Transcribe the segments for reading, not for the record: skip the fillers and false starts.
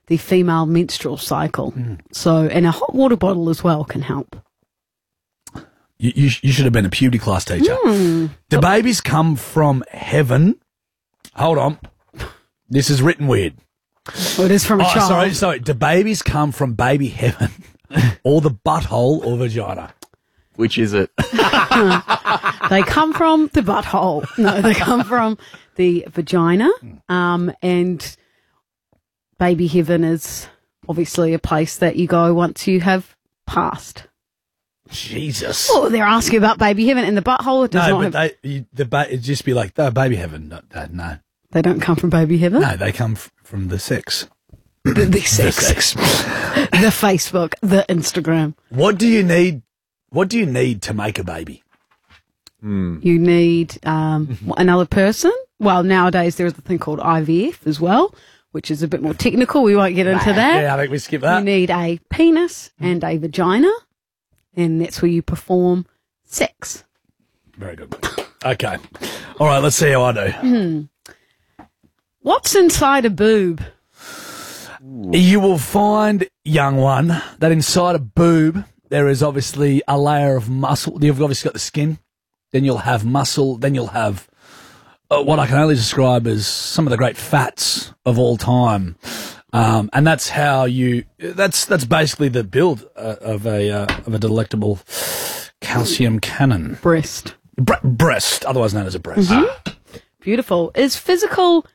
the female menstrual cycle. So, and a hot water bottle as well can help. You should have been a puberty class teacher. Do babies come from heaven? Hold on. This is written weird. Well, it is from a child. Sorry. Do babies come from baby heaven or the butthole or vagina? Which is it? They come from the butthole. No, they come from the vagina. And baby heaven is obviously a place that you go once you have passed. Jesus. Oh, they're asking about baby heaven and the butthole. It does not have... it'd just be like, oh, baby heaven. No. They don't come from baby heaven? No, they come from the sex. The sex. The Facebook, the Instagram. What do you need to make a baby? You need another person. Well, nowadays there is a thing called IVF as well, which is a bit more technical. We won't get into that. Yeah, I think we skip that. You need a penis and a vagina, and that's where you perform sex. Very good. Okay. All right, let's see how I do. What's inside a boob? You will find, young one, that inside a boob there is obviously a layer of muscle. You've obviously got the skin. Then you'll have muscle. Then you'll have what I can only describe as some of the great fats of all time. And that's how that's basically the build of a delectable calcium cannon. Breast. Breast, otherwise known as a breast. Beautiful. Is physical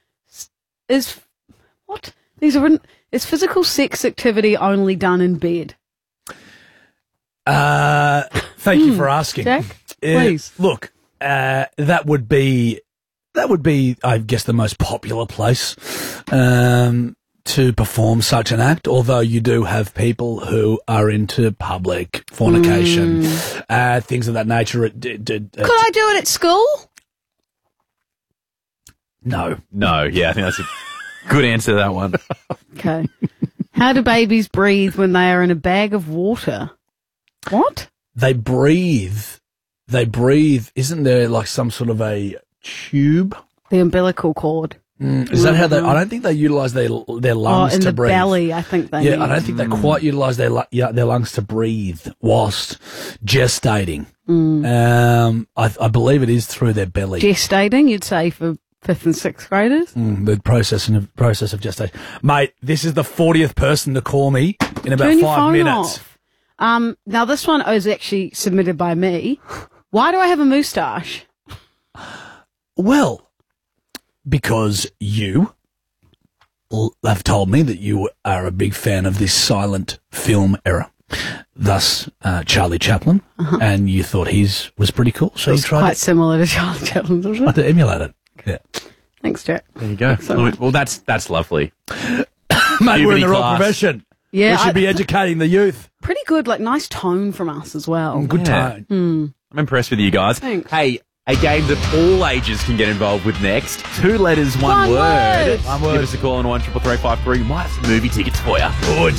sex activity only done in bed? Thank you for asking. Jack, please. Look, that would be, I guess, the most popular place to perform such an act, although you do have people who are into public fornication, things of that nature. Could I do it at school? No. Yeah, I think that's a good answer to that one. Okay. How do babies breathe when they are in a bag of water? What? They breathe. Isn't there like some sort of a tube? The umbilical cord. Is that how they? I don't think they utilise their lungs in to the breathe. belly, I think they. Yeah, I don't think they quite utilise their lungs to breathe whilst gestating. I believe it is through their belly. Gestating, you'd say for 5th and 6th graders. The process of gestation, mate. This is the 40th person to call me in about Turn your 5 phone minutes. off. Now this one was actually submitted by me. Why do I have a moustache? Well, because you have told me that you are a big fan of this silent film era, thus Charlie Chaplin, and you thought his was pretty cool, so you tried Quite similar to Charlie Chaplin's, wasn't it? to emulate it. Yeah, Thanks, Jack. There you go. Well, that's lovely. mate, we're in Puberty the wrong class. profession. Yeah, we should be educating the youth. pretty good, like nice tone from us as well. Good Yeah. tone. I'm impressed with you guys. Thanks. Hey, a game that all ages can get involved with next. 2 letters, one One word. Give us a call on 1 333 53. Might have some movie tickets for you. Good.